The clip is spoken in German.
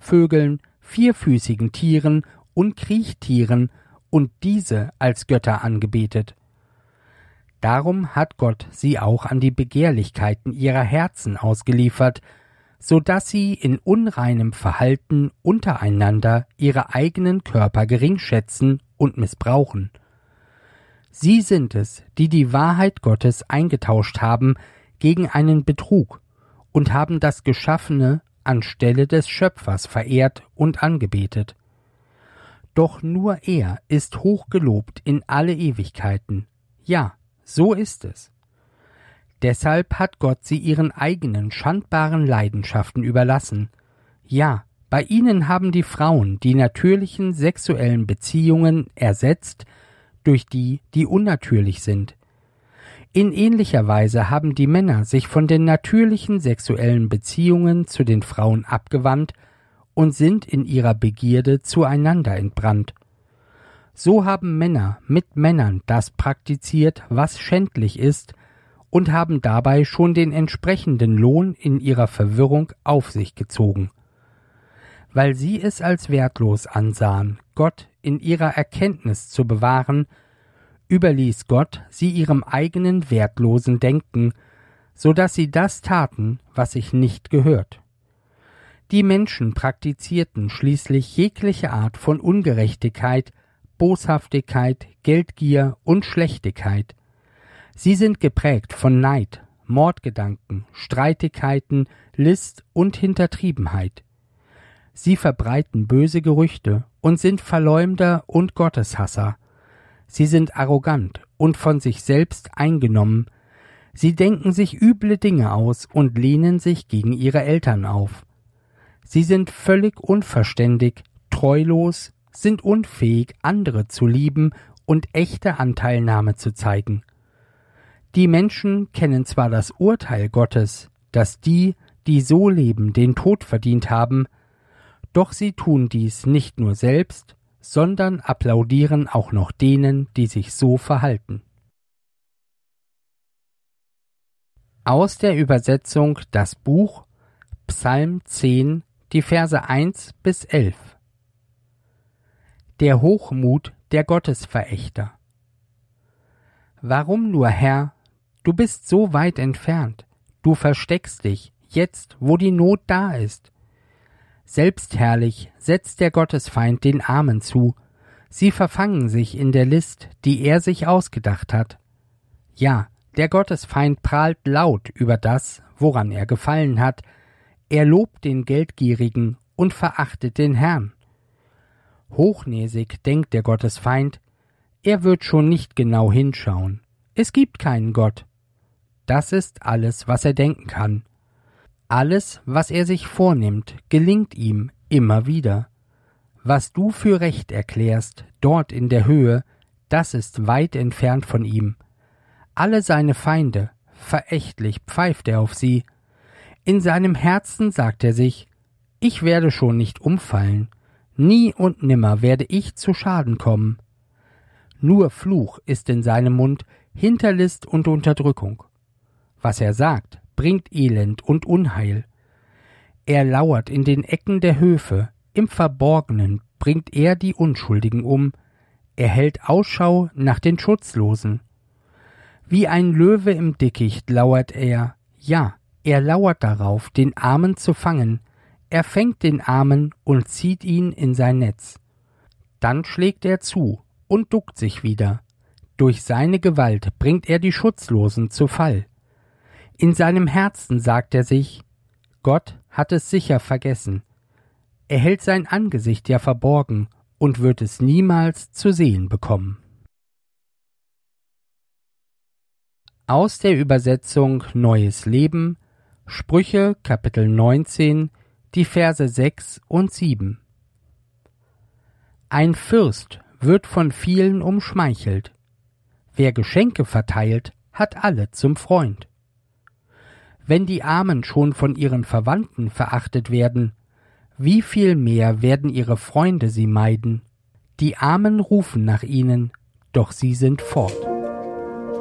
Vögeln, vierfüßigen Tieren und Kriechtieren und diese als Götter angebetet. Darum hat Gott sie auch an die Begehrlichkeiten ihrer Herzen ausgeliefert, so dass sie in unreinem Verhalten untereinander ihre eigenen Körper geringschätzen und missbrauchen. Sie sind es, die die Wahrheit Gottes eingetauscht haben gegen einen Betrug und haben das Geschaffene anstelle des Schöpfers verehrt und angebetet. Doch nur er ist hochgelobt in alle Ewigkeiten. Ja, so ist es. Deshalb hat Gott sie ihren eigenen schandbaren Leidenschaften überlassen. Ja, bei ihnen haben die Frauen die natürlichen sexuellen Beziehungen ersetzt durch die, die unnatürlich sind. In ähnlicher Weise haben die Männer sich von den natürlichen sexuellen Beziehungen zu den Frauen abgewandt und sind in ihrer Begierde zueinander entbrannt. So haben Männer mit Männern das praktiziert, was schändlich ist, und haben dabei schon den entsprechenden Lohn in ihrer Verwirrung auf sich gezogen. Weil sie es als wertlos ansahen, Gott in ihrer Erkenntnis zu bewahren, überließ Gott sie ihrem eigenen wertlosen Denken, so dass sie das taten, was sich nicht gehört. Die Menschen praktizierten schließlich jegliche Art von Ungerechtigkeit, Boshaftigkeit, Geldgier und Schlechtigkeit. Sie sind geprägt von Neid, Mordgedanken, Streitigkeiten, List und Hintertriebenheit. Sie verbreiten böse Gerüchte und sind Verleumder und Gotteshasser. Sie sind arrogant und von sich selbst eingenommen. Sie denken sich üble Dinge aus und lehnen sich gegen ihre Eltern auf. Sie sind völlig unverständig, treulos, sind unfähig, andere zu lieben und echte Anteilnahme zu zeigen. Die Menschen kennen zwar das Urteil Gottes, dass die, die so leben, den Tod verdient haben, doch sie tun dies nicht nur selbst, sondern applaudieren auch noch denen, die sich so verhalten. Aus der Übersetzung das Buch Psalm 10, die Verse 1 bis 11. Der Hochmut der Gottesverächter. Warum nur, Herr? Du bist so weit entfernt. Du versteckst dich, jetzt, wo die Not da ist. Selbstherrlich setzt der Gottesfeind den Armen zu. Sie verfangen sich in der List, die er sich ausgedacht hat. Ja, der Gottesfeind prahlt laut über das, woran er gefallen hat. Er lobt den Geldgierigen und verachtet den Herrn. Hochnäsig denkt der Gottesfeind, er wird schon nicht genau hinschauen. Es gibt keinen Gott. Das ist alles, was er denken kann. Alles, was er sich vornimmt, gelingt ihm immer wieder. Was du für recht erklärst, dort in der Höhe, das ist weit entfernt von ihm. Alle seine Feinde, verächtlich pfeift er auf sie. In seinem Herzen sagt er sich, ich werde schon nicht umfallen, nie und nimmer werde ich zu Schaden kommen. Nur Fluch ist in seinem Mund, Hinterlist und Unterdrückung. Was er sagt, bringt Elend und Unheil. Er lauert in den Ecken der Höfe, im Verborgenen bringt er die Unschuldigen um, er hält Ausschau nach den Schutzlosen. Wie ein Löwe im Dickicht lauert er, ja, er lauert darauf, den Armen zu fangen, er fängt den Armen und zieht ihn in sein Netz. Dann schlägt er zu und duckt sich wieder. Durch seine Gewalt bringt er die Schutzlosen zu Fall. In seinem Herzen sagt er sich, Gott hat es sicher vergessen. Er hält sein Angesicht ja verborgen und wird es niemals zu sehen bekommen. Aus der Übersetzung Neues Leben, Sprüche Kapitel 19, die Verse 6 und 7. Ein Fürst wird von vielen umschmeichelt. Wer Geschenke verteilt, hat alle zum Freund. Wenn die Armen schon von ihren Verwandten verachtet werden, wie viel mehr werden ihre Freunde sie meiden? Die Armen rufen nach ihnen, doch sie sind fort.